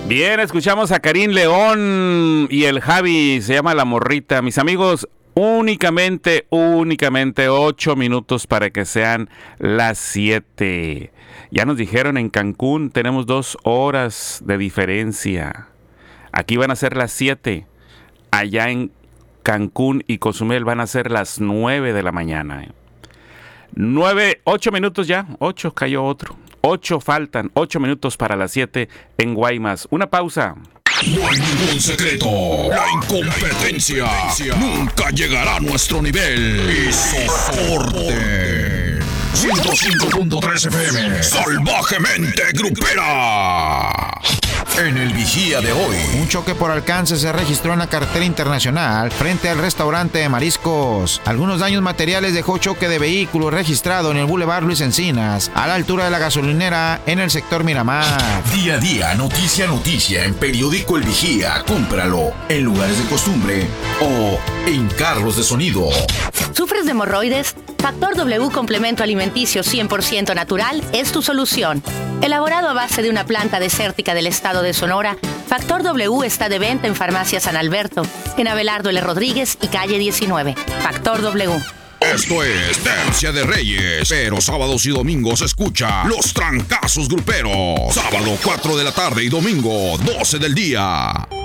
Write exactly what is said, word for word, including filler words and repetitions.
Bien, escuchamos a Karim León y el Javi, se llama La Morrita. Mis amigos, únicamente, únicamente ocho minutos para que sean las siete. Ya nos dijeron en Cancún, tenemos dos horas de diferencia. Aquí van a ser las siete. Allá en Cancún y Cozumel van a ser las nueve de la mañana. Nueve, ocho minutos ya, ocho, cayó otro. Ocho faltan, ocho minutos para las siete en Guaymas. Una pausa. No hay ningún secreto. La incompetencia nunca llegará a nuestro nivel. Y soporte. ciento cinco punto tres F M. Salvajemente grupera. En el Vigía de hoy, un choque por alcance se registró en la carretera internacional frente al restaurante de mariscos. Algunos daños materiales dejó choque de vehículo registrado en el Boulevard Luis Encinas, a la altura de la gasolinera en el sector Miramar. Día a día, noticia a noticia en Periódico El Vigía. Cómpralo en lugares de costumbre o en carros de sonido. ¿Sufres de hemorroides? Factor W Complemento Alimenticio cien por ciento natural es tu solución. Elaborado a base de una planta desértica del estado de Sonora, Factor W está de venta en Farmacia San Alberto, en Abelardo L. Rodríguez y calle diecinueve. Factor W. Esto es Tercia de Reyes, pero sábados y domingos escucha Los Trancazos Gruperos. Sábado cuatro de la tarde y domingo doce del día.